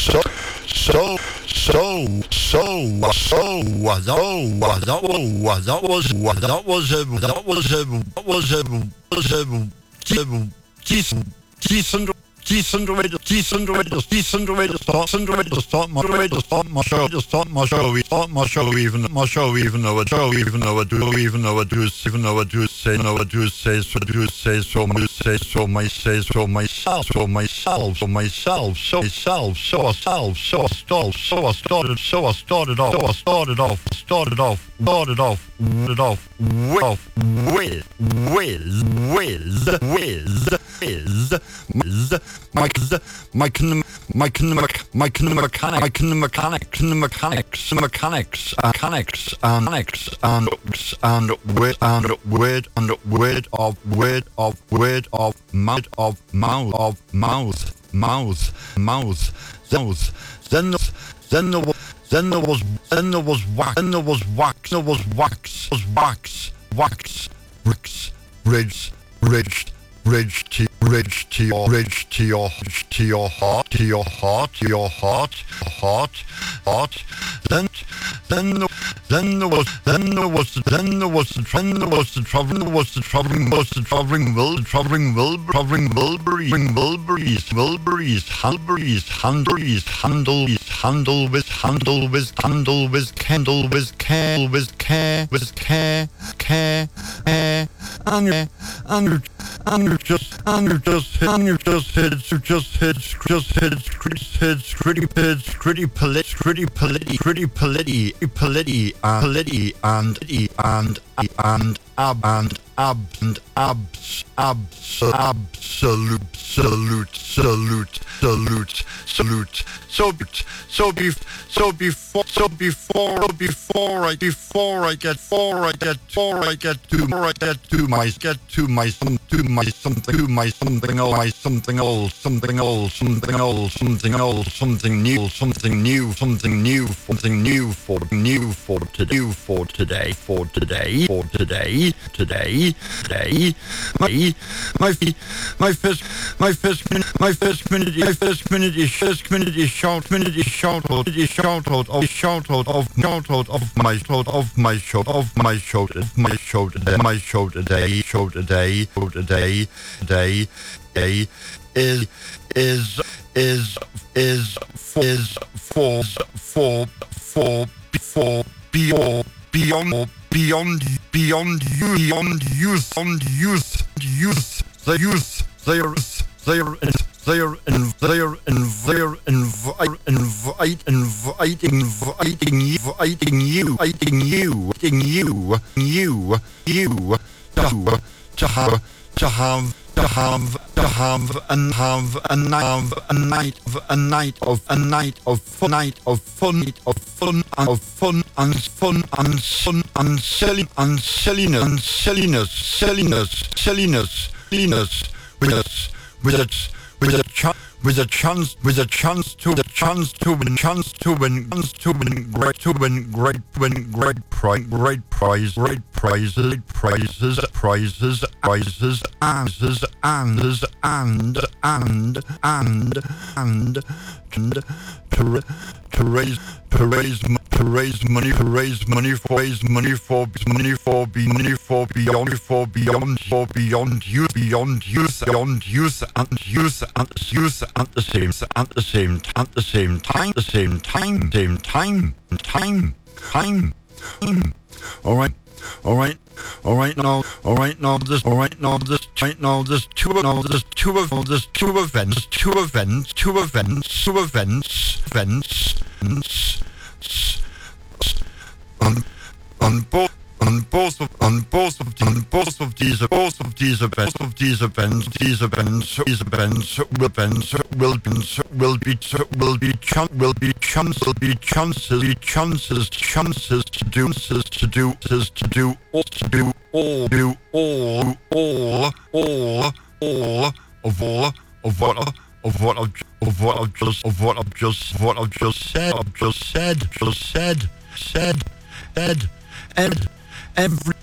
decent way to start my show, even though I do say I started off Then there was wax, bridge to your heart. Then there was the traveling and you just hit salute. So before I get to my something new for today. My first minute is shout of my show today is for beyond youth, they're inviting you to have a night of fun and silliness with a chance to win great prizes to raise money for beyond youth at the same time. All right. Now there's two events. On both of these events will be chances to do all of what I've just said. Every